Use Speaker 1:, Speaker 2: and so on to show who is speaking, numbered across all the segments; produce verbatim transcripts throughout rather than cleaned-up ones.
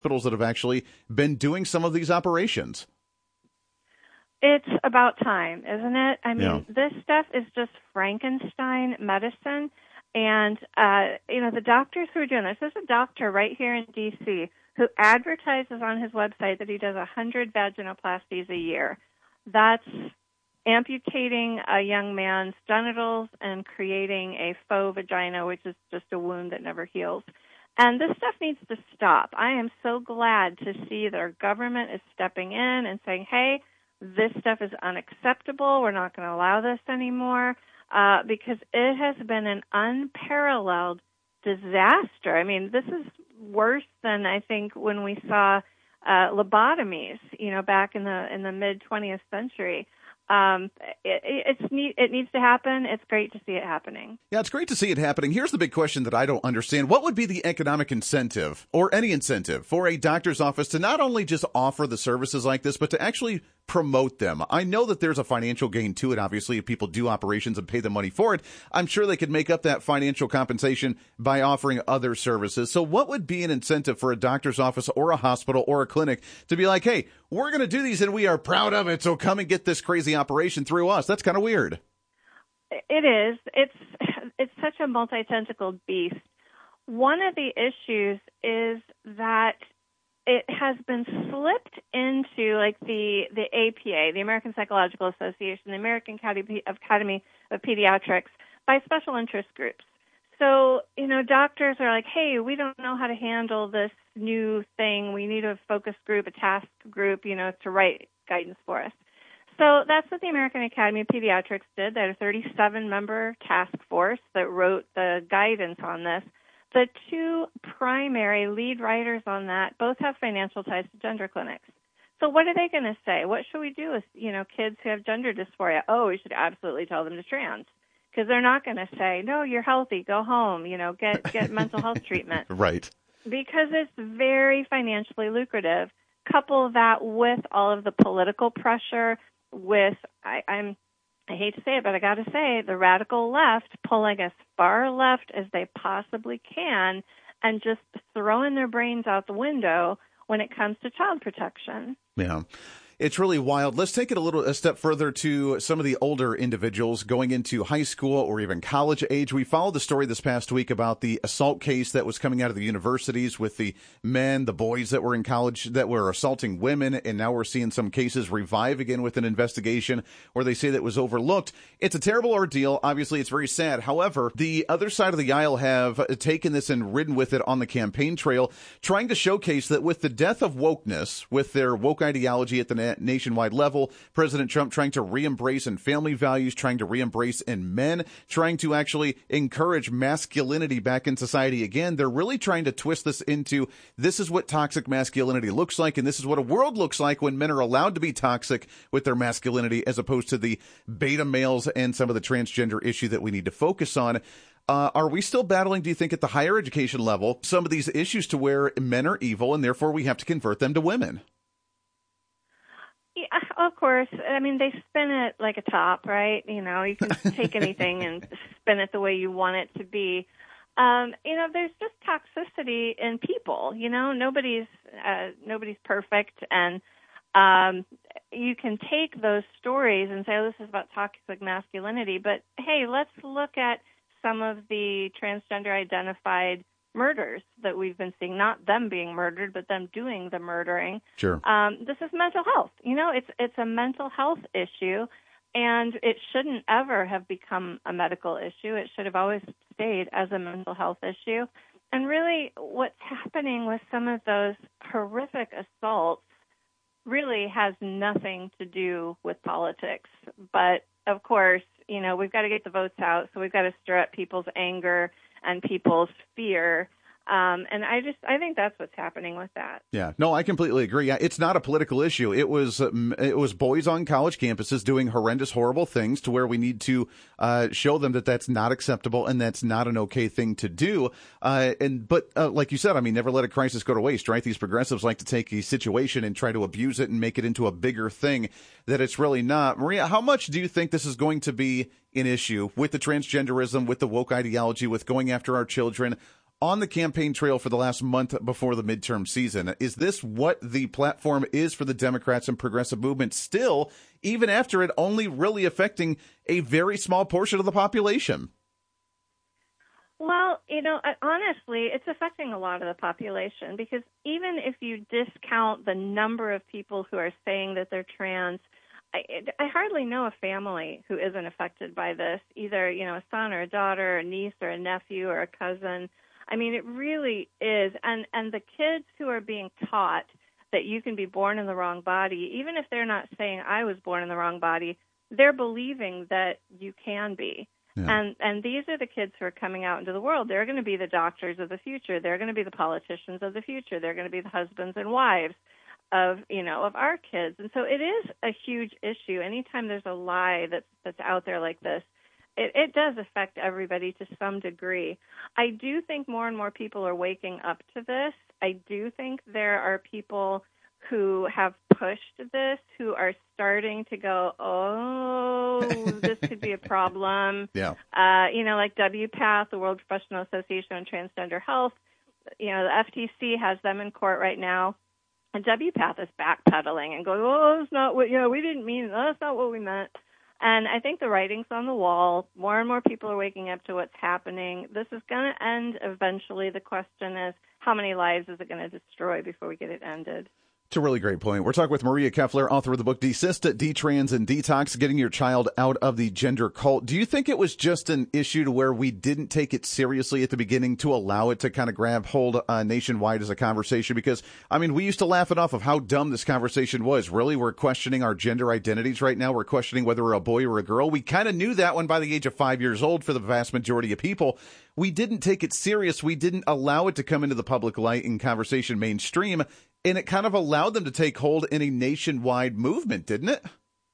Speaker 1: hospitals that have actually been doing some of these operations.
Speaker 2: It's about time, isn't it? I mean,
Speaker 1: Yeah.
Speaker 2: this stuff is just Frankenstein medicine. And, uh, you know, the doctors who are doing this, there's a doctor right here in D C who advertises on his website that he does one hundred vaginoplasties a year. That's amputating a young man's genitals and creating a faux vagina, which is just a wound that never heals. And this stuff needs to stop. I am so glad to see that our government is stepping in and saying, hey, this stuff is unacceptable. We're not going to allow this anymore, uh, because it has been an unparalleled disaster. I mean, this is worse than I think when we saw uh, lobotomies, you know, back in the in the mid twentieth century. Um, it, it's need, it needs to happen. It's great to see it happening.
Speaker 1: Yeah, it's great to see it happening. Here's the big question that I don't understand. What would be the economic incentive or any incentive for a doctor's office to not only just offer the services like this, but to actually promote them? I know that there's a financial gain to it. Obviously, if people do operations and pay the money for it, I'm sure they could make up that financial compensation by offering other services. So what would be an incentive for a doctor's office or a hospital or a clinic to be like, hey, we're going to do these and we are proud of it, so come and get this crazy operation through us? That's kind of weird.
Speaker 2: It is. It's it's such a multi-tentacled beast. One of the issues is that it has been slipped into like the the A P A, the American Psychological Association, the American Academy Academy of Pediatrics, by special interest groups. So, you know, doctors are like, hey, we don't know how to handle this new thing. We need a focus group, a task group, you know, to write guidance for us. So that's what the American Academy of Pediatrics did. They had a thirty-seven member task force that wrote the guidance on this. The two primary lead writers on that both have financial ties to gender clinics. So what are they going to say? What should we do with, you know, kids who have gender dysphoria? Oh, we should absolutely tell them to trans. Because they're not going to say, no, you're healthy, go home, you know, get, get mental health treatment.
Speaker 1: Right.
Speaker 2: Because it's very financially lucrative. Couple that with all of the political pressure, with, I, I'm, I hate to say it, but I got to say, the radical left pulling as far left as they possibly can and just throwing their brains out the window when it comes to child protection.
Speaker 1: Yeah. It's really wild. Let's take it a little a step further to some of the older individuals going into high school or even college age. We followed the story this past week about the assault case that was coming out of the universities with the men, the boys that were in college that were assaulting women. And now we're seeing some cases revive again with an investigation where they say that was overlooked. It's a terrible ordeal. Obviously, it's very sad. However, the other side of the aisle have taken this and ridden with it on the campaign trail, trying to showcase that with the death of wokeness, with their woke ideology at the nationwide level, President Trump trying to re-embrace in family values, trying to re-embrace in men, trying to actually encourage masculinity back in society again. They're really trying to twist this into this is what toxic masculinity looks like, and this is what a world looks like when men are allowed to be toxic with their masculinity, as opposed to the beta males and some of the transgender issue that we need to focus on. Uh, are we still battling, do you think, at the higher education level, some of these issues to where men are evil and therefore we have to convert them to women?
Speaker 2: Yeah, of course. I mean, they spin it like a top, right? You know, you can take anything and spin it the way you want it to be. Um, you know, there's just toxicity in people. You know, nobody's uh, nobody's perfect, and um, you can take those stories and say, "Oh, this is about toxic masculinity." But hey, let's look at some of the transgender identified murders that we've been seeing, not them being murdered, but them doing the murdering.
Speaker 1: Sure.
Speaker 2: Um, this is mental health. You know, it's it's a mental health issue, and it shouldn't ever have become a medical issue. It should have always stayed as a mental health issue. And really, what's happening with some of those horrific assaults really has nothing to do with politics. But, of course, you know, we've got to get the votes out, so we've got to stir up people's anger and people's fear. Um, and I just, I think that's what's happening with that.
Speaker 1: Yeah, no, I completely agree. It's not a political issue. It was, um, it was boys on college campuses doing horrendous, horrible things to where we need to uh, show them that that's not acceptable and that's not an okay thing to do. Uh, and but uh, like you said, I mean, never let a crisis go to waste, right? These progressives like to take a situation and try to abuse it and make it into a bigger thing that it's really not. Maria, how much do you think this is going to be an issue with the transgenderism, with the woke ideology, with going after our children? on the campaign trail for the last month before the midterm season. Is this what the platform is for the Democrats and progressive movement still, even after it only really affecting a very small portion of the population?
Speaker 2: Well, you know, honestly, it's affecting a lot of the population because even if you discount the number of people who are saying that they're trans, I, I hardly know a family who isn't affected by this, either, you know, a son or a daughter, or a niece or a nephew or a cousin. I mean, it really is. And, and the kids who are being taught that you can be born in the wrong body, even if they're not saying I was born in the wrong body, they're believing that you can be. Yeah. And and these are the kids who are coming out into the world. They're going to be the doctors of the future. They're going to be the politicians of the future. They're going to be the husbands and wives of, you know, of our kids. And so it is a huge issue. Anytime there's a lie that's that's out there like this, it, it does affect everybody to some degree. I do think more and more people are waking up to this. I do think there are people who have pushed this, who are starting to go, oh, this could be a problem.
Speaker 1: Yeah.
Speaker 2: Uh, you know, like W PATH, the World Professional Association on Transgender Health, you know, the F T C has them in court right now. And W PATH is backpedaling and going, oh, that's not what, you know, we didn't mean, that's not what we meant. And I think the writing's on the wall. More and more people are waking up to what's happening. This is going to end eventually. The question is, how many lives is it going to destroy before we get it ended?
Speaker 1: It's a really great point. We're talking with Maria Kefler, author of the book Desist, D-Trans, and Detox, Getting Your Child Out of the Gender Cult. Do you think it was just an issue to where we didn't take it seriously at the beginning to allow it to kind of grab hold uh, nationwide as a conversation? Because, I mean, we used to laugh it off of how dumb this conversation was. Really, we're questioning our gender identities right now. We're questioning whether we're a boy or a girl. We kind of knew that one by the age of five years old for the vast majority of people. We didn't take it serious. We didn't allow it to come into the public light and conversation mainstream. And it kind of allowed them to take hold in a nationwide movement, didn't it?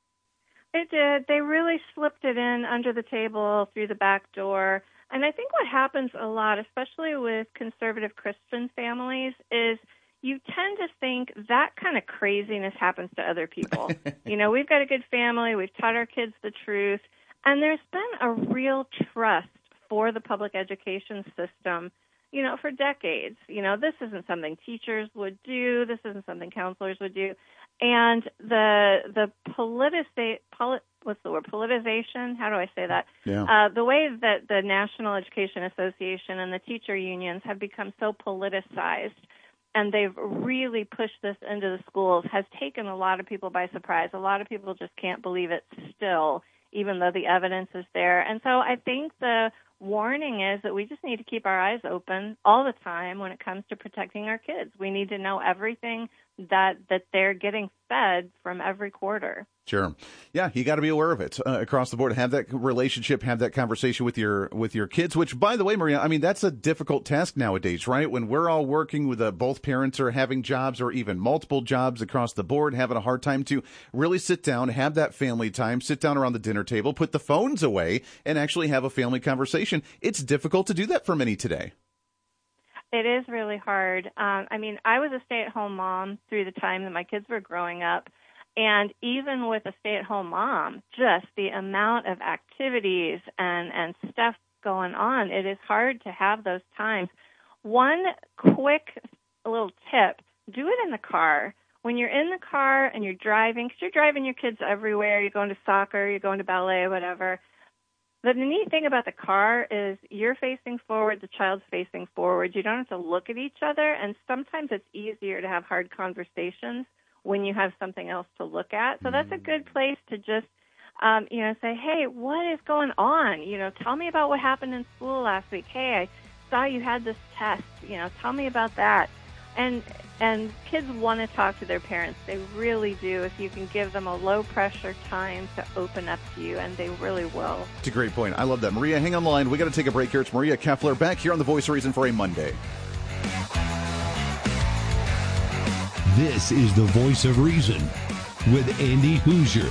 Speaker 2: It did. They really slipped it in under the table through the back door. And I think what happens a lot, especially with conservative Christian families, is you tend to think that kind of craziness happens to other people. You know, we've got a good family. We've taught our kids the truth. And there's been a real trust for the public education system, you know, for decades. You know, this isn't something teachers would do. This isn't something counselors would do. And the the politica- polit- what's the word, politicization? How do I say that?
Speaker 1: Yeah.
Speaker 2: Uh, the way that the National Education Association and the teacher unions have become so politicized and they've really pushed this into the schools has taken a lot of people by surprise. A lot of people just can't believe it still, even though the evidence is there. And so I think the warning is that we just need to keep our eyes open all the time when it comes to protecting our kids. We need to know everything that that they're getting fed from every quarter.
Speaker 1: Sure. Yeah, you got to be aware of it uh, across the board. Have that relationship, have that conversation with your with your kids, which, by the way, Maria, I mean, that's a difficult task nowadays, right? When we're all working with uh, both parents are having jobs or even multiple jobs across the board, having a hard time to really sit down, have that family time, sit down around the dinner table, put the phones away, and actually have a family conversation. It's difficult to do that for many today.
Speaker 2: It is really hard. Um, I mean, I was a stay-at-home mom through the time that my kids were growing up. And even with a stay-at-home mom, just the amount of activities and, and stuff going on, it is hard to have those times. One quick little tip, do it in the car. When you're in the car and you're driving, because you're driving your kids everywhere, you're going to soccer, you're going to ballet, whatever. But the neat thing about the car is you're facing forward, the child's facing forward. You don't have to look at each other, and sometimes it's easier to have hard conversations when you have something else to look at. So that's a good place to just, um, you know, say, hey, what is going on? You know, tell me about what happened in school last week. Hey, I saw you had this test. You know, tell me about that. And and kids want to talk to their parents. They really do. If you can give them a low-pressure time to open up to you, and they really will.
Speaker 1: It's a great point. I love that. Maria, hang on the line. We got to take a break here. It's Maria Kefler back here on The Voice of Reason for a Monday.
Speaker 3: This is The Voice of Reason with Andy Hoosier.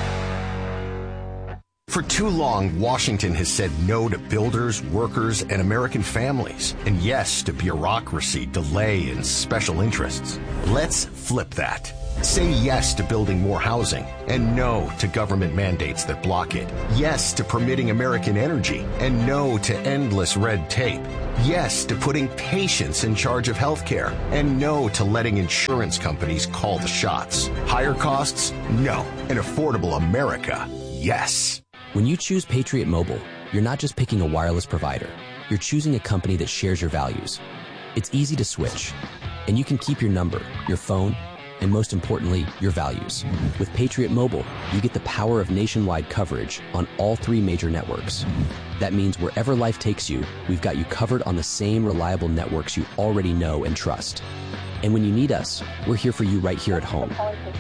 Speaker 4: For too long, Washington has said no to builders, workers, and American families, and yes to bureaucracy, delay, and special interests. Let's flip that. Say yes to building more housing and no to government mandates that block it. Yes to permitting American energy and no to endless red tape. Yes to putting patients in charge of healthcare and no to letting insurance companies call the shots. Higher costs? No. An affordable America? Yes.
Speaker 5: When you choose Patriot Mobile, you're not just picking a wireless provider. You're choosing a company that shares your values. It's easy to switch, and you can keep your number, your phone, and most importantly, your values. With Patriot Mobile, you get the power of nationwide coverage on all three major networks. That means wherever life takes you, we've got you covered on the same reliable networks you already know and trust. And when you need us, we're here for you right here at home.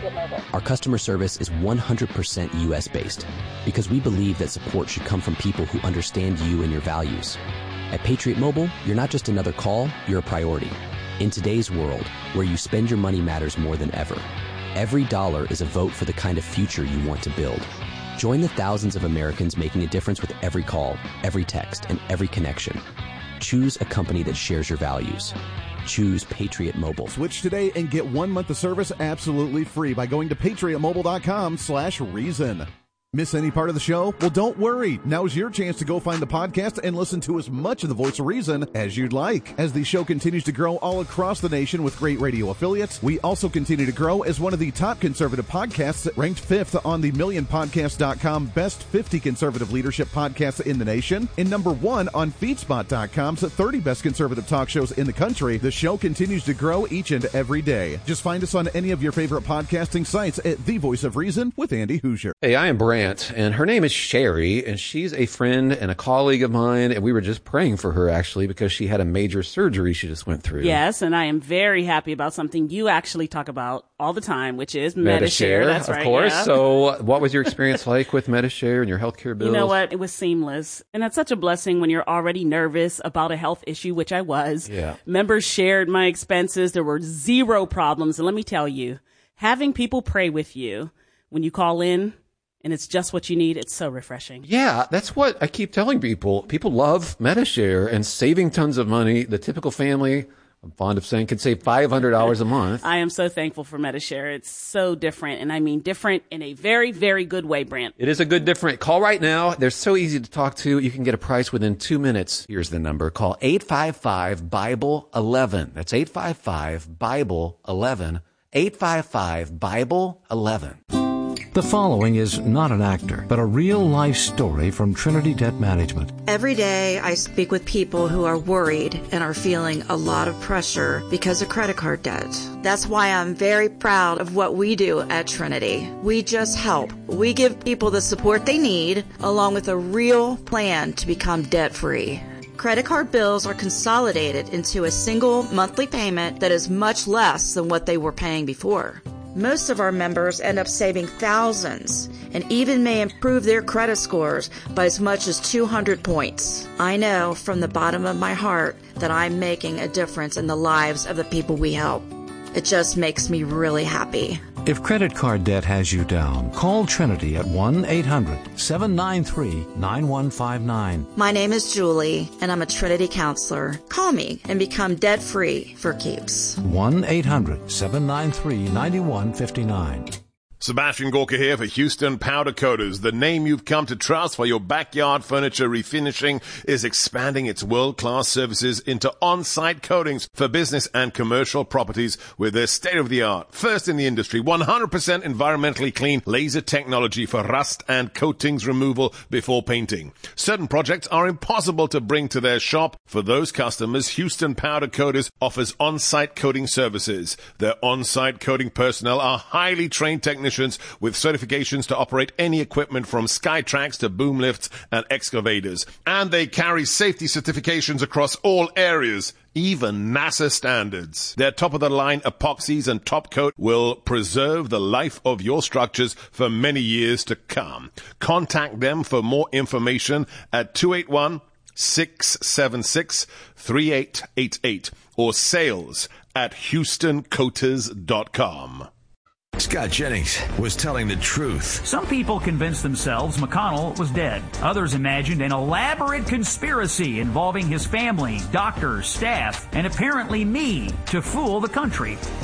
Speaker 5: Our customer service is one hundred percent U S based because we believe that support should come from people who understand you and your values. At Patriot Mobile, you're not just another call, you're a priority. In today's world, where you spend your money matters more than ever, every dollar is a vote for the kind of future you want to build. Join the thousands of Americans making a difference with every call, every text, and every connection. Choose a company that shares your values. Choose Patriot Mobile.
Speaker 1: Switch today and get one month of service absolutely free by going to patriotmobile.com slash reason. Miss any part of the show? Well, don't worry. Now's your chance to go find the podcast and listen to as much of the Voice of Reason as you'd like. As the show continues to grow all across the nation with great radio affiliates, we also continue to grow as one of the top conservative podcasts, ranked fifth on the million podcast dot com Best fifty Conservative Leadership Podcasts in the nation, and number one on feedspot dot com's thirty Best Conservative Talk Shows in the country. The show continues to grow each and every day. Just find us on any of your favorite podcasting sites at The Voice of Reason with Andy Hoosier.
Speaker 6: Hey, I am Brant, and her name is Sherry, and she's a friend and a colleague of mine, and we were just praying for her, actually, because she had a major surgery she just went through.
Speaker 7: Yes, and I am very happy about something you actually talk about all the time, which is Medi-Share. That's right,
Speaker 6: of course.
Speaker 7: Yeah.
Speaker 6: So what was your experience like with Medi-Share and your healthcare bills?
Speaker 7: You know what? It was seamless. And that's such a blessing when you're already nervous about a health issue, which I was.
Speaker 6: Yeah.
Speaker 7: Members shared my expenses. There were zero problems. And let me tell you, having people pray with you when you call in, and it's just what you need, it's so refreshing.
Speaker 6: Yeah, that's what I keep telling people. People love Medi-Share and saving tons of money. The typical family, I'm fond of saying, can save five hundred dollars a month.
Speaker 7: I am so thankful for Medi-Share. It's so different, and I mean different in a very, very good way, Brant.
Speaker 6: It is a good different. Call right now. They're so easy to talk to. You can get a price within two minutes. Here's the number. Call eight five five, Bible eleven. That's eight five five, Bible eleven. eight five five, Bible eleven.
Speaker 8: The following is not an actor, but a real-life story from Trinity Debt Management.
Speaker 9: Every day I speak with people who are worried and are feeling a lot of pressure because of credit card debt. That's why I'm very proud of what we do at Trinity. We just help. We give people the support they need, along with a real plan to become debt-free. Credit card bills are consolidated into a single monthly payment that is much less than what they were paying before. Most of our members end up saving thousands and even may improve their credit scores by as much as two hundred points. I know from the bottom of my heart that I'm making a difference in the lives of the people we help. It just makes me really happy.
Speaker 8: If credit card debt has you down, call Trinity at one eight hundred, seven nine three, nine one five nine.
Speaker 9: My name is Julie, and I'm a Trinity counselor. Call me and become debt-free for keeps.
Speaker 8: one eight hundred, seven nine three, nine one five nine.
Speaker 10: Sebastian Gorka here for Houston Powder Coaters. The name you've come to trust for your backyard furniture refinishing is expanding its world-class services into on-site coatings for business and commercial properties with their state-of-the-art, first in the industry, one hundred percent environmentally clean laser technology for rust and coatings removal before painting. Certain projects are impossible to bring to their shop. For those customers, Houston Powder Coaters offers on-site coating services. Their on-site coating personnel are highly trained technicians with certifications to operate any equipment from Skytrax to boom lifts and excavators. And they carry safety certifications across all areas, even NASA standards. Their top-of-the-line epoxies and top coat will preserve the life of your structures for many years to come. Contact them for more information at two eight one, six seven six, three eight eight eight or sales at houston coaters dot com.
Speaker 11: Scott Jennings was telling the truth.
Speaker 12: Some people convinced themselves McConnell was dead. Others imagined an elaborate conspiracy involving his family, doctors, staff, and apparently me to fool the country.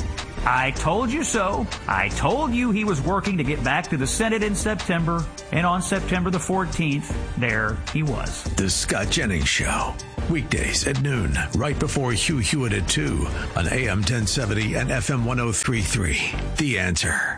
Speaker 12: I told you so. I told you he was working to get back to the Senate in September, and on September the fourteenth, there he was.
Speaker 11: The Scott Jennings Show. Weekdays at noon, right before Hugh Hewitt at two on A M ten seventy and F M ten thirty-three. The Answer.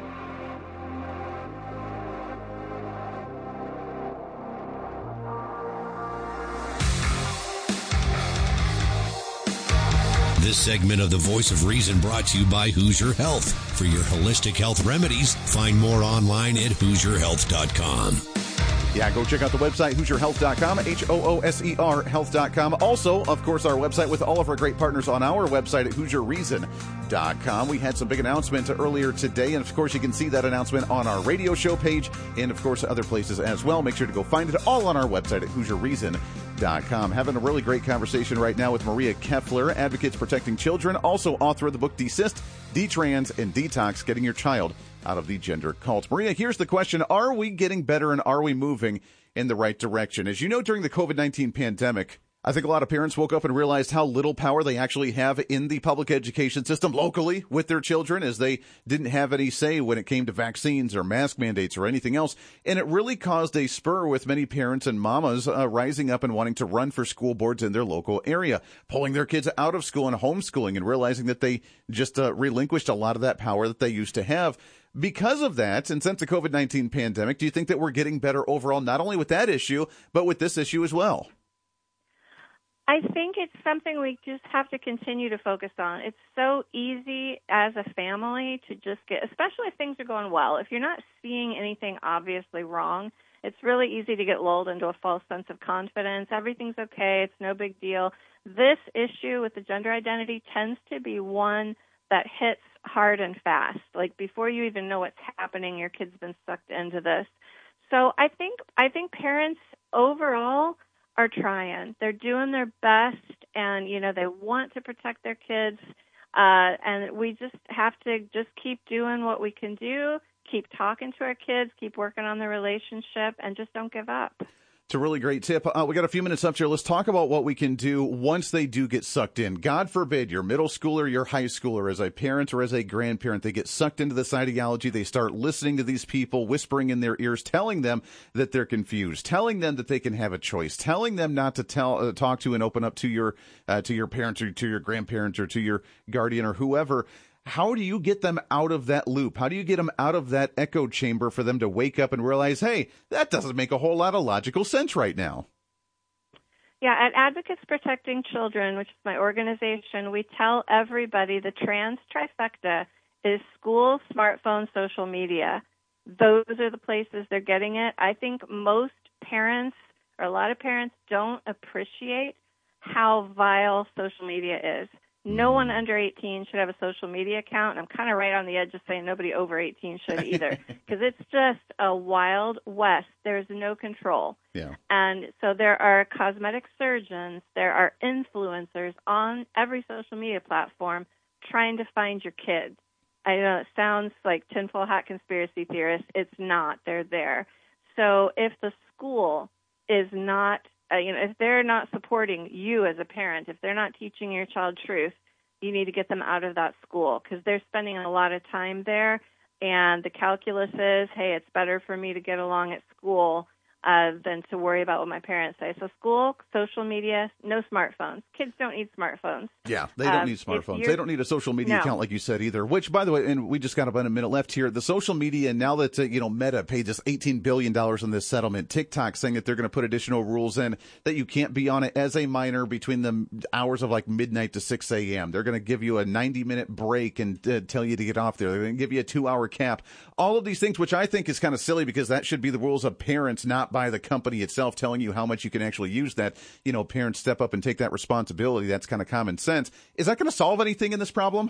Speaker 3: This segment of the Voice of Reason brought to you by Hoosier Health. For your holistic health remedies, find more online at hoosier health dot com.
Speaker 1: Yeah, go check out the website, hoosier health dot com, H O O S E R health dot com. Also, of course, our website with all of our great partners on our website at hoosier reason dot com. We had some big announcement earlier today, and of course, you can see that announcement on our radio show page and, of course, other places as well. Make sure to go find it all on our website at hoosier reason dot com. Having a really great conversation right now with Maria Keffler, Advocates Protecting Children, also author of the book Desist, Detrans, and Detox, Getting Your Child Out of the Gender Cult. Maria, here's the question. Are we getting better and are we moving in the right direction? As you know, during the COVID nineteen pandemic, I think a lot of parents woke up and realized how little power they actually have in the public education system locally with their children, as they didn't have any say when it came to vaccines or mask mandates or anything else. And it really caused a spur with many parents and mamas uh, rising up and wanting to run for school boards in their local area, pulling their kids out of school and homeschooling, and realizing that they just uh, relinquished a lot of that power that they used to have. Because of that, and since the COVID nineteen pandemic, do you think that we're getting better overall, not only with that issue, but with this issue as well?
Speaker 2: I think it's something we just have to continue to focus on. It's so easy as a family to just get, especially if things are going well. If you're not seeing anything obviously wrong, it's really easy to get lulled into a false sense of confidence. Everything's okay. It's no big deal. This issue with the gender identity tends to be one that hits hard and fast. Like before you even know what's happening, your kid's been sucked into this. So I think I think parents overall are trying. They're doing their best, and, you know, they want to protect their kids, uh, and we just have to just keep doing what we can do, keep talking to our kids, keep working on the relationship, and just don't give up.
Speaker 1: It's a really great tip. Uh, we got a few minutes up here. Let's talk about what we can do once they do get sucked in. God forbid your middle schooler, your high schooler, as a parent or as a grandparent, they get sucked into this ideology. They start listening to these people, whispering in their ears, telling them that they're confused, telling them that they can have a choice, telling them not to tell, uh, talk to and open up to your, uh, to your parents or to your grandparents or to your guardian or whoever. How do you get them out of that loop? How do you get them out of that echo chamber for them to wake up and realize, hey, that doesn't make a whole lot of logical sense right now?
Speaker 2: Yeah, at Advocates Protecting Children, which is my organization, we tell everybody the trans trifecta is school, smartphone, social media. Those are the places they're getting it. I think most parents, or a lot of parents, don't appreciate how vile social media is. No one under eighteen should have a social media account. And I'm kind of right on the edge of saying nobody over eighteen should either, because it's just a wild west. There's no control.
Speaker 1: Yeah.
Speaker 2: And so there are cosmetic surgeons, there are influencers on every social media platform trying to find your kids. I know it sounds like tinfoil hat conspiracy theorists. It's not. They're there. So if the school is not Uh, you know, if they're not supporting you as a parent, if they're not teaching your child truth, you need to get them out of that school, because they're spending a lot of time there, and the calculus is, hey, it's better for me to get along at school uh, than to worry about what my parents say. So school, social media, no smartphones. Kids don't need smartphones.
Speaker 1: Yeah, they don't
Speaker 2: um,
Speaker 1: need smartphones. They don't need a social media
Speaker 2: no.
Speaker 1: account like you said either, which, by the way, and we just got about a minute left here, the social media, now that, uh, you know, Meta paid us eighteen billion dollars in this settlement, TikTok saying that they're going to put additional rules in that you can't be on it as a minor between the hours of like midnight to six a.m. They're going to give you a ninety-minute break and uh, tell you to get off there. They're going to give you a two-hour cap. All of these things, which I think is kind of silly, because that should be the rules of parents, not by the company itself telling you how much you can actually use that. You know, parents step up and take that responsibility. That's kind of common sense. Is that going to solve anything in this problem?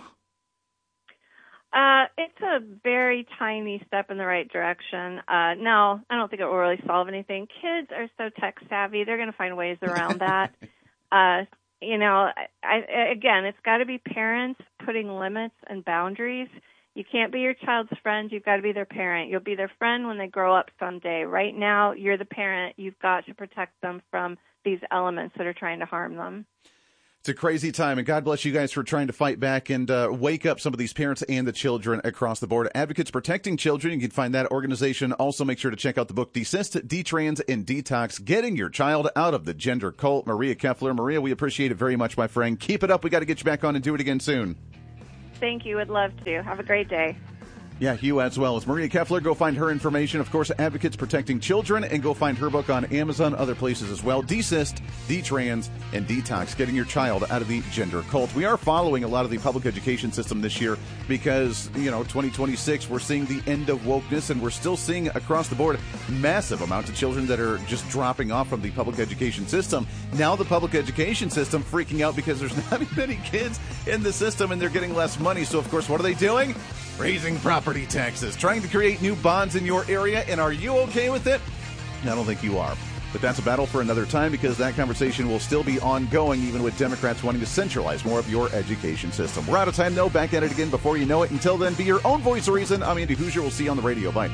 Speaker 2: Uh, it's a very tiny step in the right direction. Uh, no, I don't think it will really solve anything. Kids are so tech savvy; they're going to find ways around that. uh, you know, I, I, again, it's got to be parents putting limits and boundaries. You can't be your child's friend. You've got to be their parent. You'll be their friend when they grow up someday. Right now, you're the parent. You've got to protect them from these elements that are trying to harm them.
Speaker 1: It's a crazy time, and God bless you guys for trying to fight back and uh, wake up some of these parents and the children across the board. Advocates Protecting Children, you can find that organization. Also, make sure to check out the book Desist, Detrans, and Detox, Getting Your Child Out of the Gender Cult. Maria Keffler. Maria, we appreciate it very much, my friend. Keep it up. We got to get you back on and do it again soon.
Speaker 2: Thank you. Would love to. Have a great day.
Speaker 1: Yeah, you as well. It's Maria Keffler. Go find her information. Of course, Advocates Protecting Children, and go find her book on Amazon, other places as well. Desist, Detrans, and Detox, Getting Your Child Out of the Gender Cult. We are following a lot of the public education system this year because, you know, twenty twenty-six, we're seeing the end of wokeness, and we're still seeing across the board massive amounts of children that are just dropping off from the public education system. Now the public education system freaking out because there's not many kids in the system and they're getting less money. So, of course, what are they doing? Raising property taxes, trying to create new bonds in your area. And are you okay with it? I don't think you are. But that's a battle for another time, because that conversation will still be ongoing, even with Democrats wanting to centralize more of your education system. We're out of time, though. Back at it again before you know it. Until then, be your own voice of reason. I'm Andy Hoosier. We'll see you on the radio. Bye.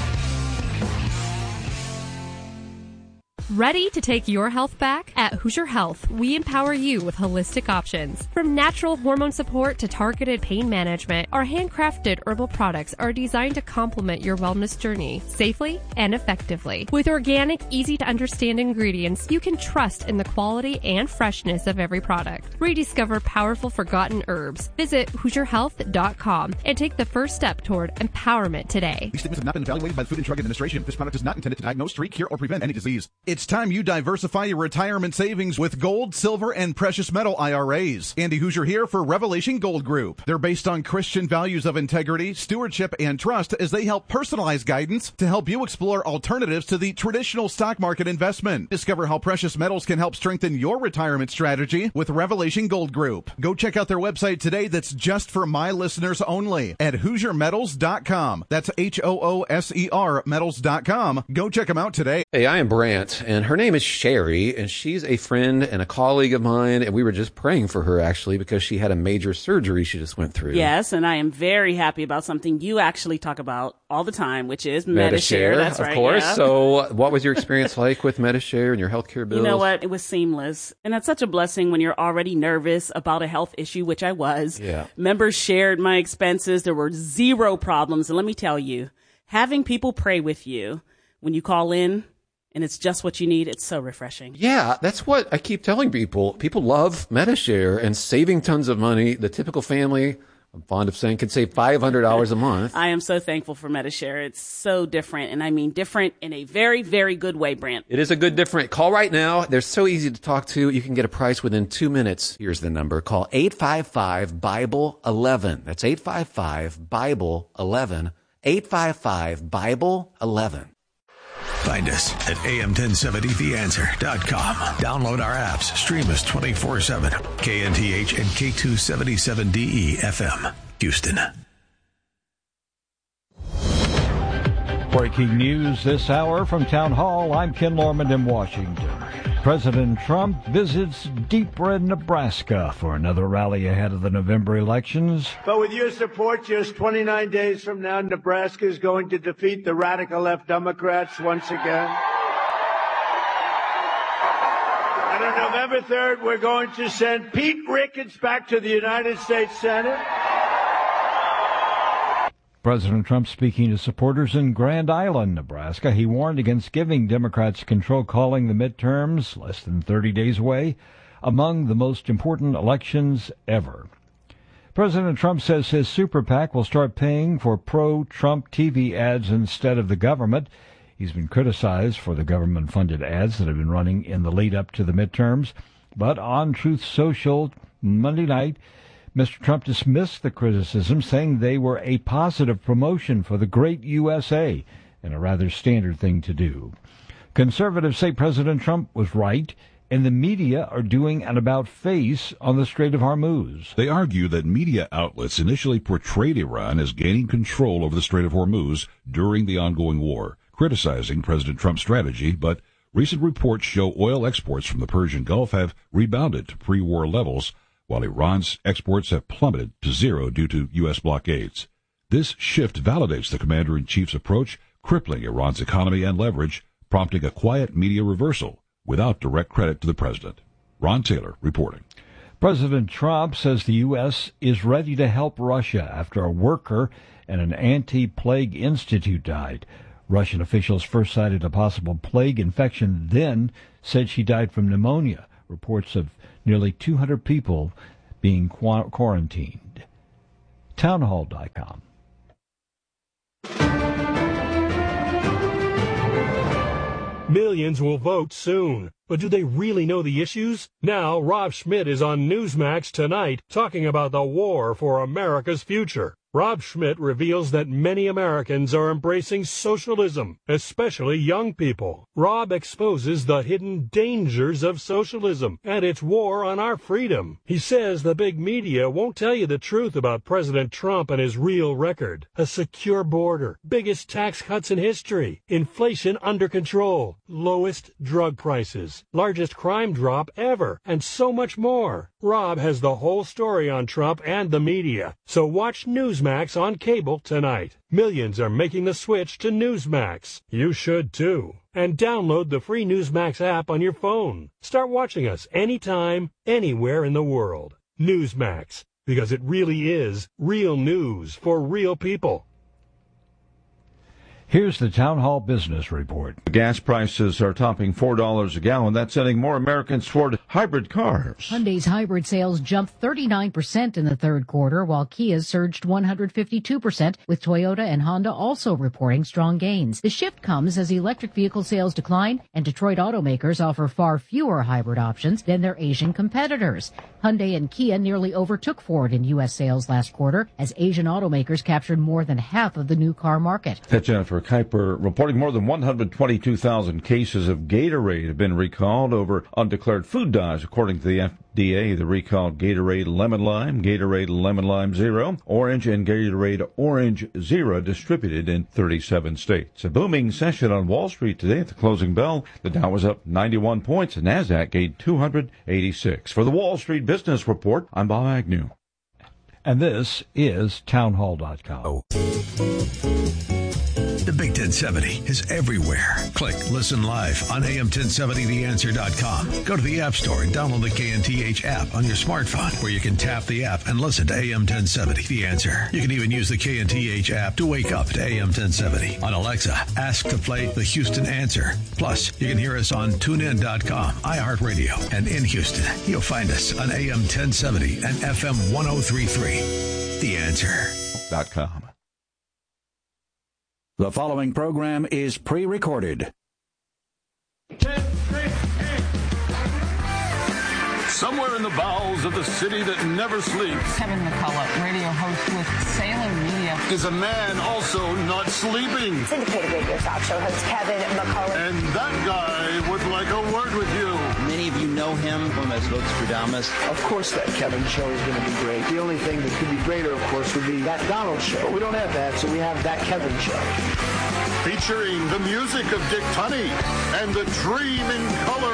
Speaker 13: Ready to take your health back? At Hoosier Health, we empower you with holistic options. From natural hormone support to targeted pain management, our handcrafted herbal products are designed to complement your wellness journey safely and effectively. With organic, easy-to-understand ingredients, you can trust in the quality and freshness of every product. Rediscover powerful forgotten herbs. Visit Hoosier Health dot com and take the first step toward empowerment today.
Speaker 1: These statements have not been evaluated by the Food and Drug Administration. This product is not intended to diagnose, treat, cure, or prevent any disease. It's time you diversify your retirement savings with gold, silver, and precious metal I R As. Andy Hoosier here for Revelation Gold Group. They're based on Christian values of integrity, stewardship, and trust as they help personalize guidance to help you explore alternatives to the traditional stock market investment. Discover how precious metals can help strengthen your retirement strategy with Revelation Gold Group. Go check out their website today that's just for my listeners only at Hoosier Metals dot com. That's H O O S E R Metals dot com. Go check them out today.
Speaker 6: Hey, I am Brant, and her name is Sherry, and she's a friend and a colleague of mine, and we were just praying for her, actually, because she had a major surgery she just went through.
Speaker 7: Yes, and I am very happy about something you actually talk about all the time, which is Medi-Share. That's
Speaker 6: of
Speaker 7: right,
Speaker 6: course.
Speaker 7: yeah.
Speaker 6: So what was your experience like with Medi-Share and your healthcare bills?
Speaker 7: You know what? It was seamless. And that's such a blessing when you're already nervous about a health issue, which I was.
Speaker 6: Yeah.
Speaker 7: Members shared my expenses. There were zero problems. And let me tell you, having people pray with you when you call in, and it's just what you need, it's so refreshing.
Speaker 6: Yeah, that's what I keep telling people. People love Medi-Share and saving tons of money. The typical family, I'm fond of saying, can save five hundred dollars a month.
Speaker 7: I am so thankful for Medi-Share. It's so different, and I mean different in a very, very good way, Brant.
Speaker 6: It is a good different. Call right now. They're so easy to talk to. You can get a price within two minutes. Here's the number. Call eight five five, Bible eleven. That's eight five five, Bible eleven. eight five five, Bible eleven.
Speaker 11: Find us at A M ten seventy the answer dot com. Download our apps. Stream us twenty-four seven. K N T H and K two seventy-seven D E F M. Houston.
Speaker 14: Breaking news this hour from Town Hall. I'm Ken Lorman in Washington. President Trump visits Deep Red, Nebraska for another rally ahead of the November elections.
Speaker 15: But with your support, just twenty-nine days from now, Nebraska is going to defeat the radical left Democrats once again. And on November third, we're going to send Pete Ricketts back to the United States Senate.
Speaker 14: President Trump speaking to supporters in Grand Island, Nebraska. He warned against giving Democrats control, calling the midterms, less than thirty days away, among the most important elections ever. President Trump says his super PAC will start paying for pro-Trump T V ads instead of the government. He's been criticized for the government-funded ads that have been running in the lead-up to the midterms. But on Truth Social Monday night, Mister Trump dismissed the criticism, saying they were a positive promotion for the great U S A and a rather standard thing to do. Conservatives say President Trump was right, and the media are doing an about-face on the Strait of Hormuz.
Speaker 16: They argue that media outlets initially portrayed Iran as gaining control over the Strait of Hormuz during the ongoing war, criticizing President Trump's strategy, but recent reports show oil exports from the Persian Gulf have rebounded to pre-war levels, while Iran's exports have plummeted to zero due to U S blockades. This shift validates the commander-in-chief's approach, crippling Iran's economy and leverage, prompting a quiet media reversal without direct credit to the president. Ron Taylor reporting.
Speaker 14: President Trump says the U S is ready to help Russia after a worker at an anti-plague institute died. Russian officials first cited a possible plague infection, then said she died from pneumonia. Reports of nearly two hundred people being qu- quarantined. Townhall dot com.
Speaker 17: Millions will vote soon, but do they really know the issues? Now, Rob Schmidt is on Newsmax tonight talking about the war for America's future. Rob Schmidt reveals that many Americans are embracing socialism, especially young people. Rob exposes the hidden dangers of socialism and its war on our freedom. He says the big media won't tell you the truth about President Trump and his real record. A secure border, biggest tax cuts in history, inflation under control, lowest drug prices, largest crime drop ever, and so much more. Rob has the whole story on Trump and the media, so watch Newsmax on cable tonight. Millions are making the switch to Newsmax. You should too. And download the free Newsmax app on your phone. Start watching us anytime, anywhere in the world. Newsmax, because it really is real news for real people.
Speaker 14: Here's the Town Hall Business Report.
Speaker 18: Gas prices are topping four dollars a gallon. That's sending more Americans toward hybrid cars.
Speaker 19: Hyundai's hybrid sales jumped thirty-nine percent in the third quarter, while Kia's surged one hundred fifty-two percent, with Toyota and Honda also reporting strong gains. The shift comes as electric vehicle sales decline, and Detroit automakers offer far fewer hybrid options than their Asian competitors. Hyundai and Kia nearly overtook Ford in U S sales last quarter, as Asian automakers captured more than half of the new car market.
Speaker 18: That's Jennifer Kuiper reporting more than one hundred twenty-two thousand cases of Gatorade have been recalled over undeclared food dyes, according to the F D A. The recalled Gatorade Lemon Lime, Gatorade Lemon Lime Zero, Orange, and Gatorade Orange Zero distributed in thirty-seven states. A booming session on Wall Street today at the closing bell. The Dow was up ninety-one points, and NASDAQ gained two hundred eighty-six. For the Wall Street Business Report, I'm Bob Agnew.
Speaker 14: And this is Townhall dot com.
Speaker 11: The Big ten seventy is everywhere. Click Listen Live on A M ten seventy the answer dot com. Go to the App Store and download the K N T H app on your smartphone, where you can tap the app and listen to A M ten seventy The Answer. You can even use the K N T H app to wake up to A M ten seventy. On Alexa, ask to play the Houston Answer. Plus, you can hear us on tune in dot com, iHeartRadio, and in Houston, you'll find us on A M ten seventy and F M one oh three point three. The Answer dot com.
Speaker 8: The following program is pre-recorded.
Speaker 20: Somewhere in the bowels of the city that never sleeps,
Speaker 21: Kevin McCullough, radio host with Salem Media,
Speaker 20: is a man also not sleeping.
Speaker 22: Syndicated radio talk show host Kevin McCullough.
Speaker 20: And that guy would like a word with you.
Speaker 23: Many of you know him as Vostradamus.
Speaker 24: Of course that Kevin show is going to be great. The only thing that could be greater, of course, would be that Donald show. But we don't have that, so we have that Kevin show.
Speaker 20: Featuring the music of Dick Tunney and the Dream in Color